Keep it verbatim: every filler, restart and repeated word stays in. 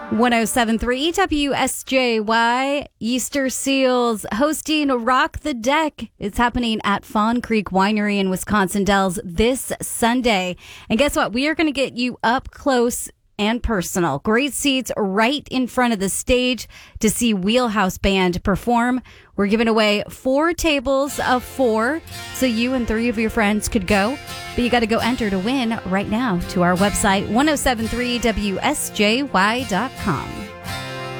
ten seventy-three W S J Y, Easter Seals hosting Rock the Deck. It's happening at Fawn Creek Winery in Wisconsin Dells this Sunday. And guess what? We are going to get you up close and personal. Great seats right in front of the stage to see Wheelhouse Band perform. We're giving away four tables of four so you and three of your friends could go. But you got to go enter to win right now to our website, ten seventy-three W S J Y dot com.